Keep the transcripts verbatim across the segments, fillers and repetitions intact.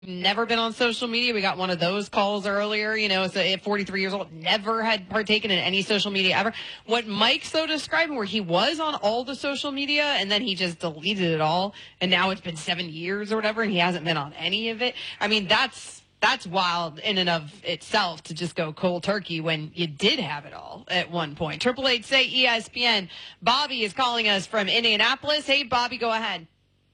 Never been on social media. We got one of those calls earlier, you know, so at forty-three years old, never had partaken in any social media ever. What Mike's so describing, where he was on all the social media and then he just deleted it all, and now it's been seven years or whatever, and he hasn't been on any of it. I mean, that's that's wild in and of itself to just go cold turkey when you did have it all at one point. Triple eight say E S P N. Bobby is calling us from Indianapolis. Hey, Bobby, go ahead.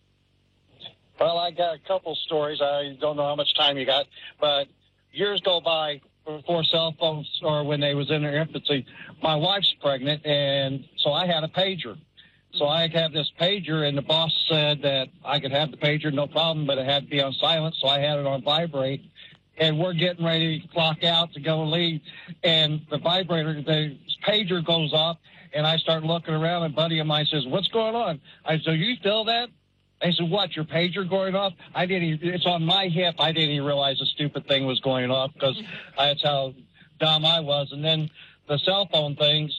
Well, I got a couple stories. I don't know how much time you got, but years go by before cell phones or when they was in their infancy. My wife's pregnant, and so I had a pager. So I had this pager, and the boss said that I could have the pager, no problem, but it had to be on silent, so I had it on vibrate. And we're getting ready to clock out to go leave, and the vibrator, the pager goes off, and I start looking around, and a buddy of mine says, "What's going on?" I said, "You feel that?" I said, "What, your pager going off?" I didn't even, it's on my hip. I didn't even realize the stupid thing was going off because that's how dumb I was. And then the cell phone things,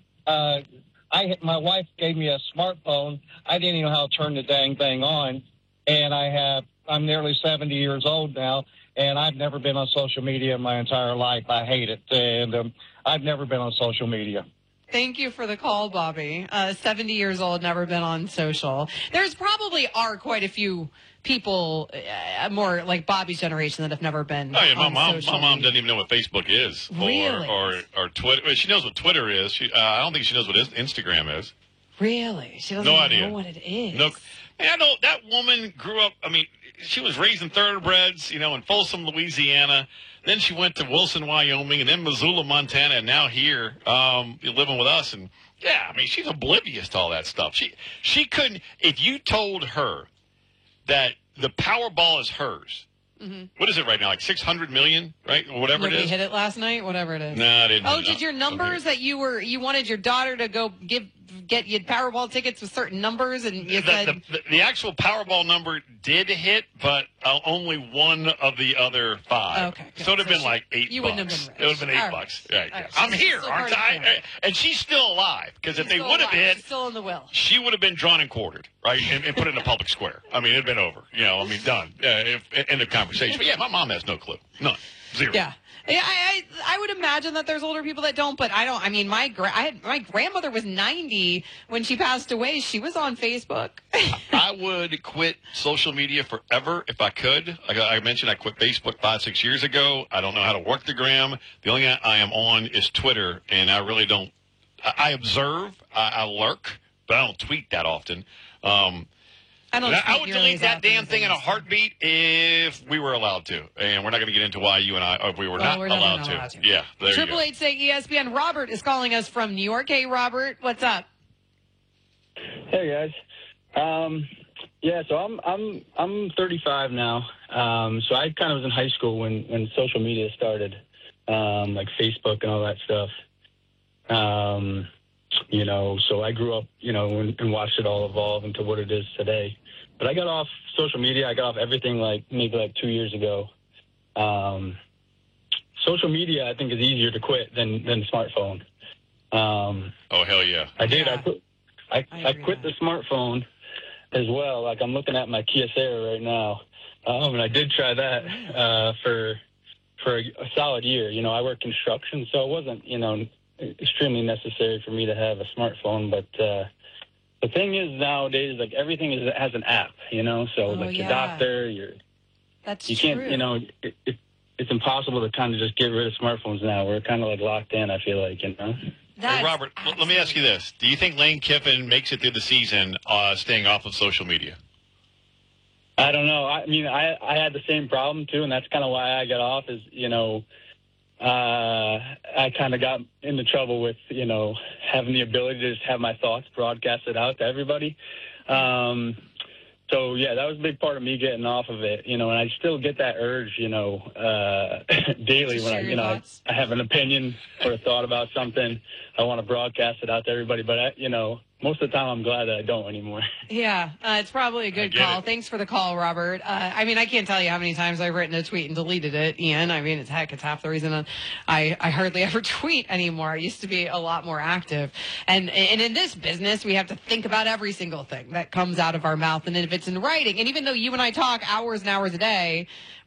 uh, I my wife gave me a smartphone. I didn't even know how to turn the dang thing on. And I have, I'm nearly seventy years old now, and I've never been on social media in my entire life. I hate it. And um, I've never been on social media. Thank you for the call, Bobby. Uh, seventy years old, never been on social. There's probably are quite a few people, uh, more like Bobby's generation, that have never been Oh, yeah, my on mom, social my mom media. doesn't even know what Facebook is. Really? Or, or, or Twitter. Well, she knows what Twitter is. She, uh, I don't think she knows what Instagram is. Really? She doesn't No even idea. know what it is. No. Man, I know that woman grew up, I mean, she was raised in thoroughbreds, you know, in Folsom, Louisiana. Then she went to Wilson, Wyoming, and then Missoula, Montana, and now here, um, living with us. And, yeah, I mean, she's oblivious to all that stuff. She she couldn't, if you told her that the Powerball is hers, mm-hmm. What is it right now, like six hundred million, right, or whatever Nobody it is? hit it last night, whatever it is. No, I didn't. Oh, did your numbers that you were, you wanted your daughter to go give, get you Powerball tickets with certain numbers, and you the, said... The, the, the actual Powerball number did hit, but uh, only one of the other five. Okay. Good. So it would have So been she, like eight you bucks. wouldn't have been rich. It would have been eight All right. bucks. Right. All right. I'm She's here, still aren't part of the I? family. And she's still alive, because if She's they still would have alive. been... She's still in the will. She would have been drawn and quartered, right, and, and put in a public square. I mean, it had been over. You know, I mean, done. Uh, if, end of conversation. But, yeah, my mom has no clue. None. Zero. Yeah. Yeah, I, I I would imagine that there's older people that don't, but I don't. I mean, my gra- I had, my grandmother was ninety when she passed away. She was on Facebook. I would quit social media forever if I could. Like I mentioned, I quit Facebook five, six years ago. I don't know how to work the gram. The only thing I am on is Twitter, and I really don't. I, I observe, I, I lurk, but I don't tweet that often. Um, I don't. I, I tweet would nearly delete as that often damn as thing I in a used to. heartbeat if we were allowed to, and we're not going to get into why you and I, or if we were Well, not, we're never allowed, not to. allowed to. Yeah, there you Triple go. eight say E S P N. Robert is calling us from New York. Hey, Robert, what's up? Hey guys, um, yeah. So I'm I'm I'm thirty-five now. Um, so I kind of was in high school when when social media started, um, like Facebook and all that stuff. Um, you know, so I grew up, you know, and, and watched it all evolve into what it is today. But I got off social media. I got off everything like maybe like two years ago. Um, social media, I think, is easier to quit than than smartphone. Um, Oh, hell yeah. I did. Yeah. I quit. I, I I agree quit with the smartphone as well. Like I'm looking at my Kia Soul right now, um, and I did try that uh, for for a, a solid year. You know, I work construction, so it wasn't, you know, extremely necessary for me to have a smartphone. But uh, the thing is, nowadays, like everything is has an app. You know, so Oh, like your yeah. doctor, your That's you true. can't. You know, it, it, it's impossible to kind of just get rid of smartphones now. We're kind of like locked in. I feel like, you know. That's Hey, Robert, l- let me ask you this. Do you think Lane Kiffin makes it through the season uh, staying off of social media? I don't know. I mean, I, I had the same problem, too, and that's kind of why I got off is, you know, uh, I kind of got into trouble with, you know, having the ability to just have my thoughts broadcasted out to everybody. Um, so, yeah, that was a big part of me getting off of it, you know, and I still get that urge, you know, uh, daily To when I, share you your know, I, thoughts? I have an opinion or a thought about something. I want to broadcast it out to everybody, but, I, you know, most of the time I'm glad that I don't anymore. Yeah, uh, it's probably a good call. it. Thanks for the call, Robert. Uh, I mean, I can't tell you how many times I've written a tweet and deleted it, Ian. I mean, it's heck, it's half the reason I, I hardly ever tweet anymore. I used to be a lot more active. And, and in this business, we have to think about every single thing that comes out of our mouth. And if it's in writing, and even though you and I talk hours and hours a day,